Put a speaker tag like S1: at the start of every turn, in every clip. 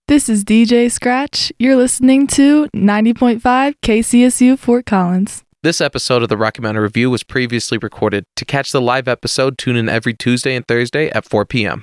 S1: This is DJ Scratch. You're listening to 90.5 KCSU Fort Collins.
S2: This episode of the Rocky Mountain Review was previously recorded. To catch the live episode, tune in every Tuesday and Thursday at 4 p.m.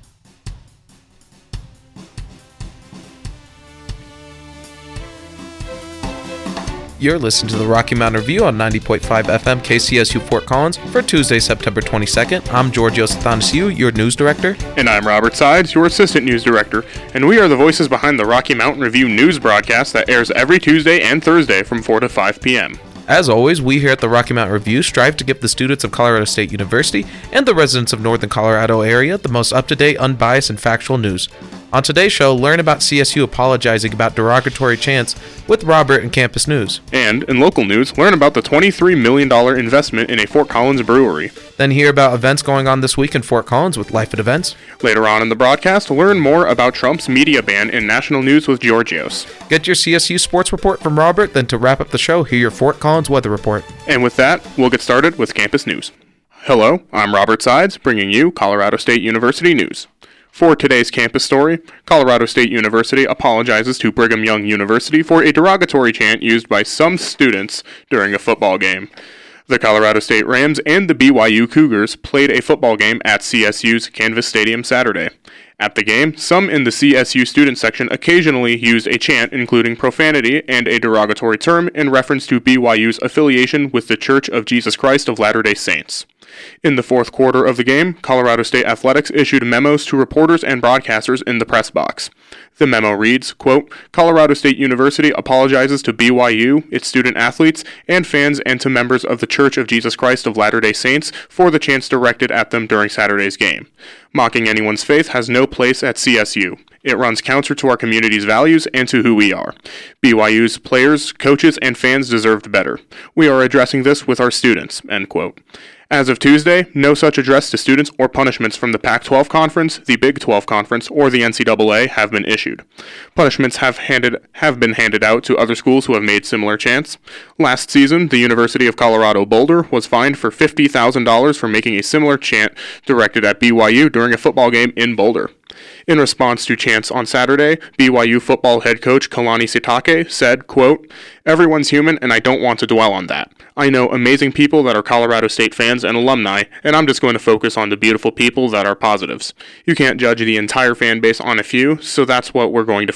S2: You're listening to the Rocky Mountain Review on 90.5 FM KCSU Fort Collins for Tuesday, September 22nd. I'm Georgios Athanasiou, your news director.
S3: And I'm Robert Sides, your assistant news director. And we are the voices behind the Rocky Mountain Review news broadcast that airs every Tuesday and Thursday from 4 to 5 p.m.
S2: As always, we here at the Rocky Mountain Review strive to give the students of Colorado State University and the residents of Northern Colorado area the most up-to-date, unbiased, and factual news. On today's show, learn about CSU apologizing about derogatory chants with Robert in Campus News.
S3: And in local news, learn about the $23 million investment in a Fort Collins brewery.
S2: Then hear about events going on this week in Fort Collins with Life at Events.
S3: Later on in the broadcast, learn more about Trump's media ban in national news with Georgios.
S2: Get your CSU sports report from Robert, then to wrap up the show, hear your Fort Collins weather report.
S3: And with that, we'll get started with Campus News. Hello, I'm Robert Sides, bringing you Colorado State University news. For today's campus story, Colorado State University apologizes to Brigham Young University for a derogatory chant used by some students during a football game. The Colorado State Rams and the BYU Cougars played a football game at CSU's Canvas Stadium Saturday. At the game, some in the CSU student section occasionally used a chant including profanity and a derogatory term in reference to BYU's affiliation with the Church of Jesus Christ of Latter-day Saints. In the fourth quarter of the game, Colorado State Athletics issued memos to reporters and broadcasters in the press box. The memo reads, quote, Colorado State University apologizes to BYU, its student athletes, and fans and to members of the Church of Jesus Christ of Latter-day Saints for the chants directed at them during Saturday's game. Mocking anyone's faith has no place at CSU. It runs counter to our community's values and to who we are. BYU's players, coaches, and fans deserved better. We are addressing this with our students, end quote. As of Tuesday, no such address to students or punishments from the Pac-12 Conference, the Big 12 Conference, or the NCAA have been issued. Punishments have been handed out to other schools who have made similar chants. Last season, the University of Colorado Boulder was fined for $50,000 for making a similar chant directed at BYU during a football game in Boulder. In response to chants on Saturday, BYU football head coach Kalani Sitake said, quote, everyone's human and I don't want to dwell on that. I know amazing people that are Colorado State fans and alumni, and I'm just going to focus on the beautiful people that are positives. You can't judge the entire fan base on a few, so that's what we're going to